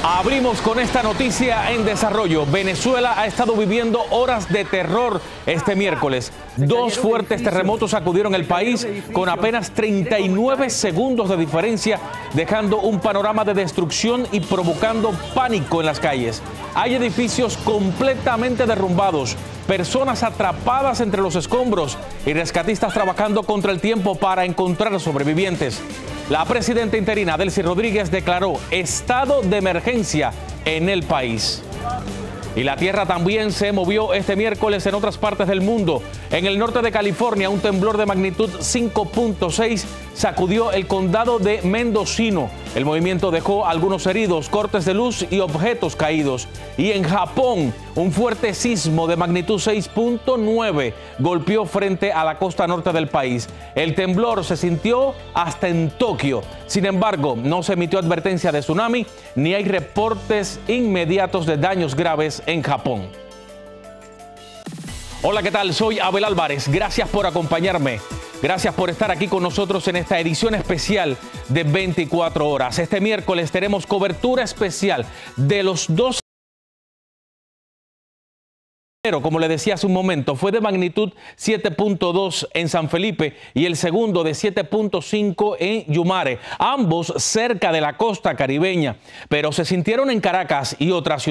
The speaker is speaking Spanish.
Abrimos con esta noticia en desarrollo. Venezuela ha estado viviendo horas de terror este miércoles. Dos fuertes terremotos sacudieron el país con apenas 39 segundos de diferencia, dejando un panorama de destrucción y provocando pánico en las calles. Hay edificios completamente derrumbados, personas atrapadas entre los escombros y rescatistas trabajando contra el tiempo para encontrar sobrevivientes. La presidenta interina Delcy Rodríguez declaró estado de emergencia en el país. Y la tierra también se movió este miércoles en otras partes del mundo. En el norte de California, un temblor de magnitud 5.6 sacudió el condado de Mendocino. El movimiento dejó algunos heridos, cortes de luz y objetos caídos. Y en Japón, un fuerte sismo de magnitud 6.9 golpeó frente a la costa norte del país. El temblor se sintió hasta en Tokio. Sin embargo, no se emitió advertencia de tsunami ni hay reportes inmediatos de daños graves en Japón. Hola, ¿qué tal? Soy Abel Álvarez. Gracias por acompañarme. Gracias por estar aquí con nosotros en esta edición especial de 24 horas. Este miércoles tenemos cobertura especial de los dos. Como le decía hace un momento, fue de magnitud 7.2 en San Felipe y el segundo de 7.5 en Yumare, ambos cerca de la costa caribeña, pero se sintieron en Caracas y otras ciudades.